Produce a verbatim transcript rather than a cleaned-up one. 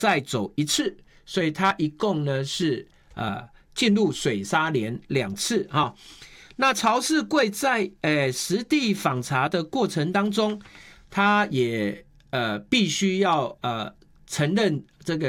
再走一次，所以他一共呢是呃进入水沙连两次哈。那曹世贵在呃实地访查的过程当中，他也呃必须要呃承认这个